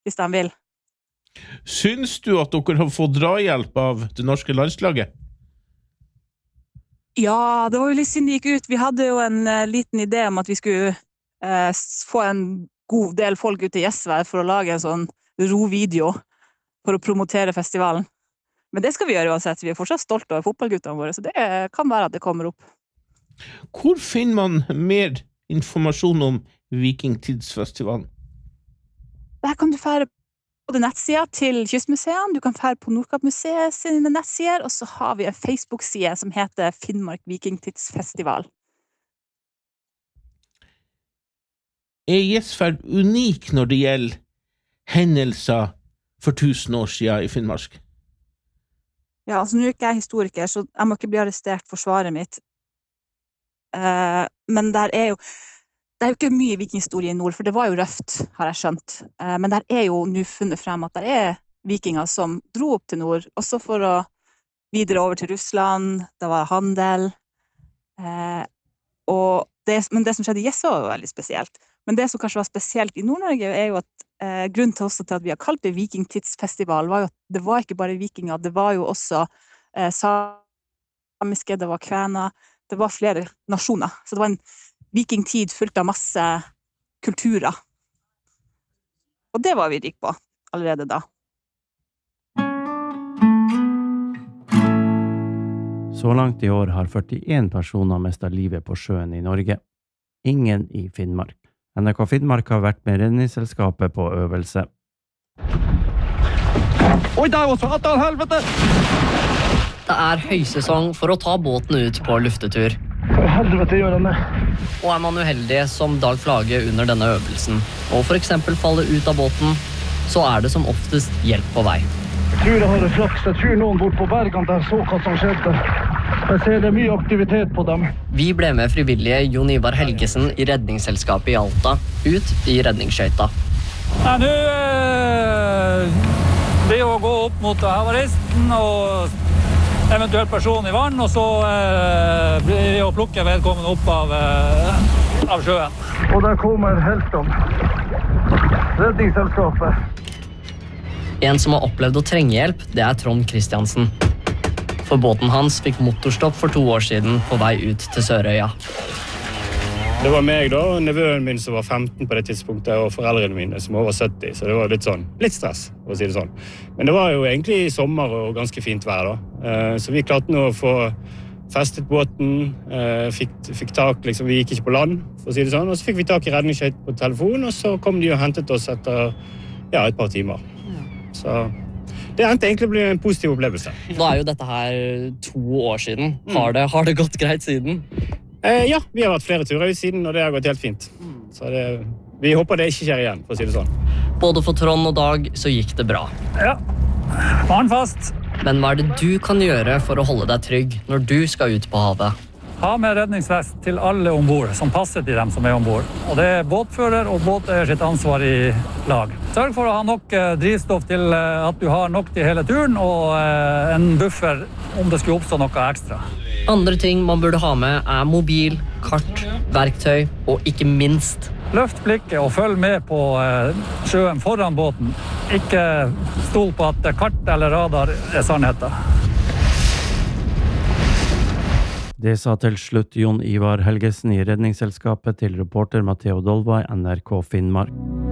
hvis de vil. Syns du at dere har fått drahjelp av det norske landslaget? Ja, det var jo litt siden det gikk ut. Vi hadde jo en liten idé om at vi skulle få en god del folk ut i Gjesvær for å lage en sånn rovideo for å promotere festivalen. Men det skal vi gjøre uansett. Vi er fortsatt stolte av fotballguttene våre, så det kan være at det kommer opp. Hvor finner man mer informasjon om Vikingtidsfestivalen? Der kan du fære på nettsida til Kystmuseene, du kan fære på Nordkapp-museet sine nettsider, og så har vi en Facebook-side som heter Finnmark Vikingtidsfestival. Gjesvær unik når det gjelder hendelser for 1000 år siden i Finnmark? Ja, altså nå er ikke jeg historiker, så jeg må ikke bli arrestert for svaret mitt. Men det er jo ikke mye vikinghistorie i nord, for det var jo røft, har jeg skjønt. Men der er jo nå funnet frem at det er vikinger som dro opp til nord, også for å videre over til Russland, det var handel. Men det som skjedde i Gjeså var veldig spesielt. Men det som kanskje var spesielt i Nord-Norge er jo at grunnen til også til at vi har kalt det Vikingtidsfestival var jo at det var ikke bare vikinger, det var jo også samiske, det var kvener, det var flere nasjoner. Så det var en vikingtid fullt av masse kulturer. Og det var vi rik på allerede da. Så langt i år har 41 personer mistet livet på sjøen i Norge. Ingen i Finnmark. NRK Finnmark har vært med redningsselskapet på øvelse. Oi, det var satan, helvete! Det er høysesong for å ta båten ut på luftetur. Helvete gjør han det. Og er man uheldig som Dag Flage under denne øvelsen, og for eksempel faller ut av båten, så er det som oftest hjelp på vei. Jeg tror jeg har det flaks. Jeg tror noen bort på bergen der så hva som skjedde. Jeg ser det er mye aktivitet på dem. Vi ble med frivillige Jon Ivar Helgesen i redningsselskapet i Alta, ut i redningsskøyta. Nå blir det å gå opp mot havaristen og eventuelt person i vann, og så blir det å plukke vedkommende opp av sjøen. Og der kommer heltene. Redningsselskapet. En som har opplevd å trenge hjelp, det er Trond Kristiansen. For båten hans fikk motorstopp for 2 år siden på vei ut til Sørøya. Det var meg da, og nevøen min som var 15 på det tidspunktet, og foreldrene mine som var over 70, så det var litt stress, for å si det sånn. Men det var jo egentlig sommer og ganske fint vær da. Så vi klarte nå å få festet båten, fikk tak, liksom, vi gikk ikke på land, for å si det sånn, og så fikk vi tak i redningsskøyta på telefon, og så kom de og hentet oss etter et par timer. Så det endte egentlig å bli en positiv opplevelse. Nå er jo dette her 2 år siden. Har det gått greit siden? Ja, vi har vært flere turer ut siden, og det har gått helt fint. Så vi håper det ikke skjer igjen, for å si det sånn. Både for Trond og Dag så gikk det bra. Ja, vann fast. Men hva er det du kan gjøre for å holde deg trygg når du skal ut på havet? Ha med redningsvest til alle ombord, som passer til dem som er ombord. Og det er båtfører og båteier sitt ansvar i lag. Sørg for å ha nok drivstoff til at du har nok til hele turen, og en buffer om det skulle oppstå noe ekstra. Andre ting man burde ha med er mobil, kart, verktøy og ikke minst løft blikket og følg med på sjøen foran båten. Ikke stol på at kart eller radar er sannheten. Det sa til slutt Jon Ivar Helgesen i redningsselskapet til reporter Matteo Dolva i NRK Finnmark.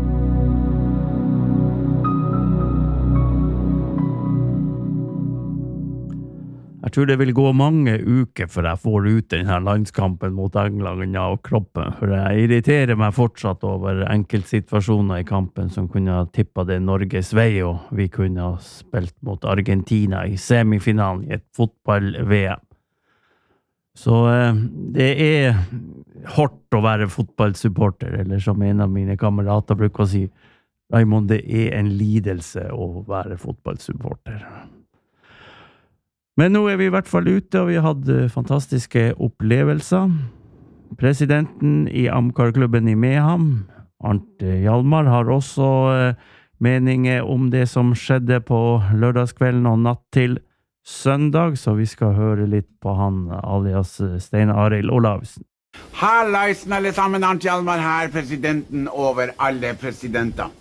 Jeg tror det vil gå mange uker før jeg får ut denne landskampen mot England av kroppen, for jeg irriterer meg fortsatt over enkeltsituasjoner i kampen som kunne ha tippet det Norges vei, og vi kunne ha spilt mot Argentina i semifinalen i et fotball-VM. Så det er hårdt å være fotballsupporter, eller som en av mine kamerater bruker å si, Raimond, det er en lidelse å være fotballsupporter. Men nå er vi i hvert fall ute, og vi har hatt fantastiske opplevelser. Presidenten i Amcar-klubben i Meham, Arnt Hjalmar, har også meninger om det som skjedde på lørdagskvelden og natt til søndag, så vi skal høre litt på han, alias Stein Arild Olavsen. Hallaisen alle sammen, Arnt Hjalmar her, presidenten over alle presidenter.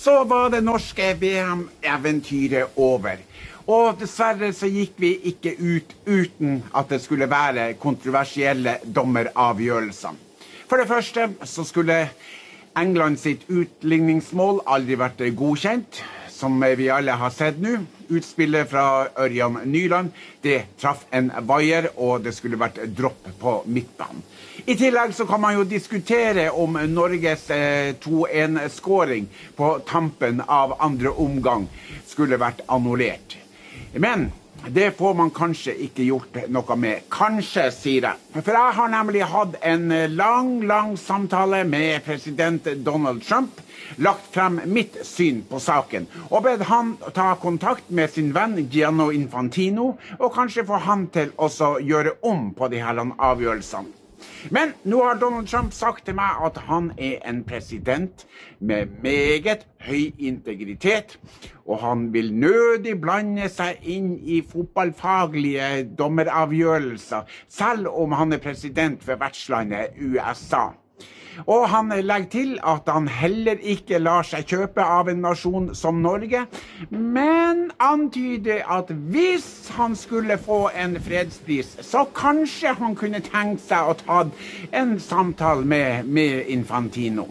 så var det norske VM-eventyret over. Og dessverre så gikk vi ikke ut uten at det skulle være kontroversielle dommeravgjørelser. For det første så skulle England sitt utligningsmål aldri vært godkjent, som vi alle har sett nå. Utspillet fra Ørjan Nyland, det traff en vaier, og det skulle vært dropp på midtbanen. I tillegg så kan man jo diskutere om Norges 2-1-skåring på tampen av andre omgang skulle vært annullert. Men det får man kanskje ikke gjort noe med. Kanskje, sier jeg. For jeg har nemlig hatt en lang samtale med president Donald Trump, lagt frem mitt syn på saken, og bedt han ta kontakt med sin venn Gianni Infantino, og kanskje få han til å gjøre om på de her avgjørelsene. Men nå har Donald Trump sagt til meg at han en president med meget høy integritet, og han vil nødig blande seg inn i fotballfaglige dommeravgjørelser, selv om han president for vertslandet USA. Og han legger til at han heller ikke lar seg kjøpe av en nasjon som Norge, men antyder at hvis han skulle få en fredspris, så kanskje han kunne tenkt seg å ta en samtale med Infantino.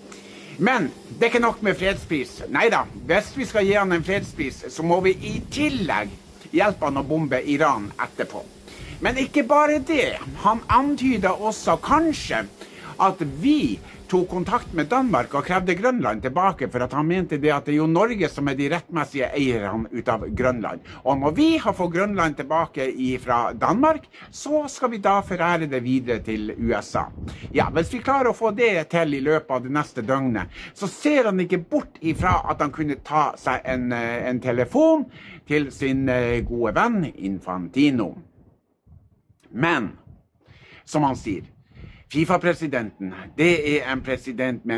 Men det ikke nok med fredspris. Neida, hvis vi skal gi han en fredspris, så må vi i tillegg hjelpe han å bombe Iran etterpå. Men ikke bare det. Han antyder også kanskje at vi tok kontakt med Danmark og krevde Grønland tilbake, for at han mente det at det jo Norge som de rettmessige eierne ut av Grønland. Og når vi har fått Grønland tilbake fra Danmark, så skal vi da forære det videre til USA. Ja, hvis vi klarer å få det til i løpet av det neste døgnet, så ser han ikke bort ifra at han kunne ta seg en telefon til sin gode venn Infantino. Men, som han sier, FIFA-presidenten, det en president med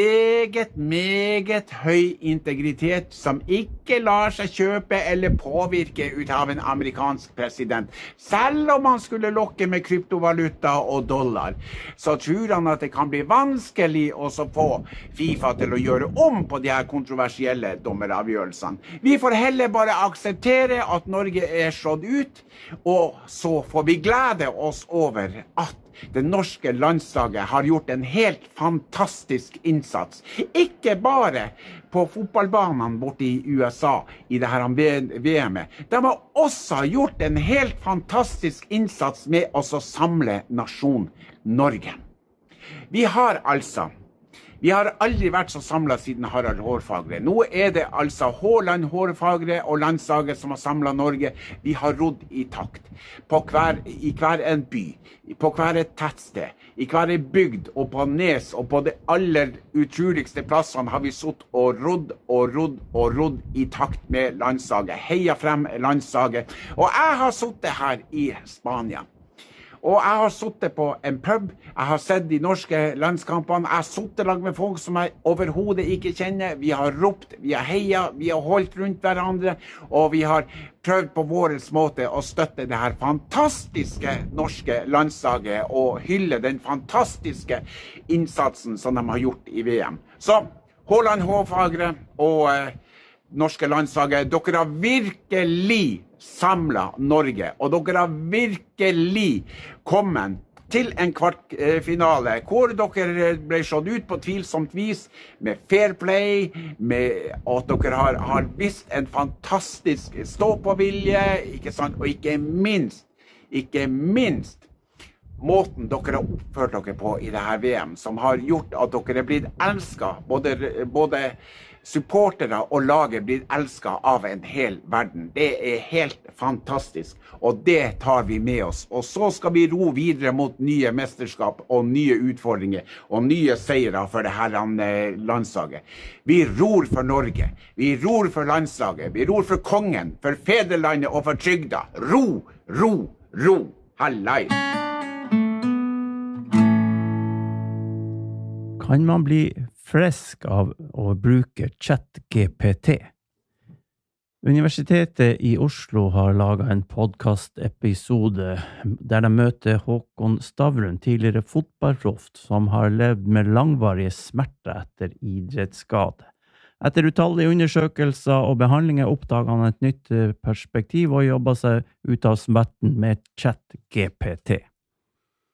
meget høy integritet som ikke lar seg kjøpe eller påvirke ut av en amerikansk president. Selv om han skulle lokke med kryptovaluta og dollar, så tror han at det kan bli vanskelig å få FIFA til å gjøre om på de her kontroversielle dommeravgjørelsene. Vi får heller bare akseptere at Norge slått ut, og så får vi glede oss over at det norske landslaget har gjort en helt fantastisk innsats. Ikke bare på fotballbanene borte i USA i det her VM-et. De har også gjort en helt fantastisk innsats med å samle nasjon Norge. Vi har aldri vært så samlet siden Harald Hårfagre. Nå det altså Haaland Hårfagre og landslaget som har samlet Norge. Vi har rodd i takt. I hver en by, på hver et tettsted, i hver en bygd og på nes og på de aller utroligste plassene har vi sutt og rodd i takt med landslaget. Heia frem landslaget. Og jeg har suttet her i Spania. Og jeg har suttet på en pub, jeg har sett de norske landskampene, jeg har suttet lag med folk som jeg overhodet ikke kjenner, vi har ropt, vi har heia, vi har holdt rundt hverandre, og vi har prøvd på vår måte å støtte det her fantastiske norske landslaget og hylle den fantastiske innsatsen som de har gjort i VM. Så, Haaland Hårfagre og norske landslaget, dere har virkelig samlet Norge, og dere har virkelig kommet til en kvartfinale, hvor dere ble slått ut på tvilsomt vis, med fair play, med at dere har vist en fantastisk stå-på-vilje, ikke sant? Og ikke minst, måten dere har oppført dere på i det her VM, som har gjort at dere blitt elsket, både supportere og laget blir elsket av en hel verden. Det helt fantastisk, og det tar vi med oss. Og så skal vi ro videre mot nye mesterskap og nye utfordringer og nye seire for det her landslaget. Vi ror for Norge, vi ror for landslaget, vi ror for kongen, for fedrelandet og for trygda. Ro, hallei! Kan man bli frisk av å bruke ChatGPT? Universitetet i Oslo har laget en podcast-episode der de møter Håkon Stavrum, tidligere fotballproff som har levd med langvarige smerter etter idrettsskade. Etter utallige undersøkelser og behandlinger oppdaget han et nytt perspektiv og jobbet seg ut av smerten med ChatGPT.